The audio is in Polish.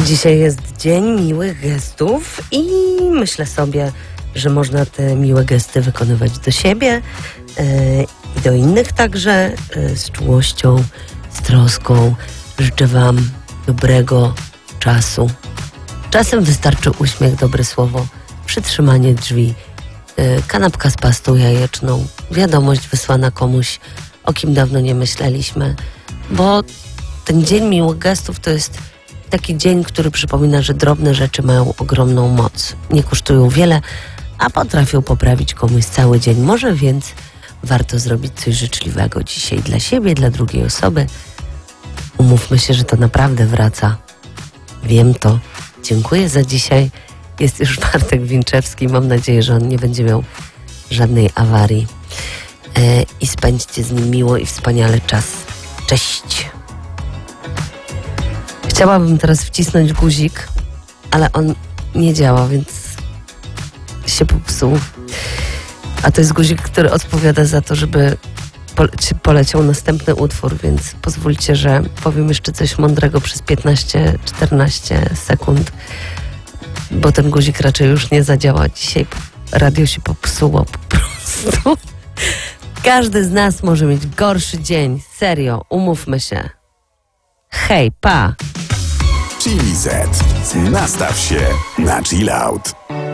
Dzisiaj jest Dzień Miłych Gestów i myślę sobie, że można te miłe gesty wykonywać do siebie i do innych także z czułością, z troską. Życzę Wam dobrego czasu. Czasem wystarczy uśmiech, dobre słowo, przytrzymanie drzwi, kanapka z pastą jajeczną, wiadomość wysłana komuś, o kim dawno nie myśleliśmy, bo ten Dzień Miłych Gestów to jest taki dzień, który przypomina, że drobne rzeczy mają ogromną moc. Nie kosztują wiele, a potrafią poprawić komuś cały dzień. Może więc warto zrobić coś życzliwego dzisiaj dla siebie, dla drugiej osoby. Umówmy się, że to naprawdę wraca. Wiem to. Dziękuję za dzisiaj. Jest już Bartek Winczewski. Mam nadzieję, że on nie będzie miał żadnej awarii. I spędźcie z nim miło i wspaniale czas. Cześć! Chciałabym teraz wcisnąć guzik, ale on nie działa, więc się popsuł. A to jest guzik, który odpowiada za to, żeby poleciał następny utwór, więc pozwólcie, że powiem jeszcze coś mądrego przez 15-14 sekund, bo ten guzik raczej już nie zadziała. Dzisiaj radio się popsuło po prostu. Każdy z nas może mieć gorszy dzień. Serio, umówmy się. Hej, pa! Chili Z. Nastaw się na chill out.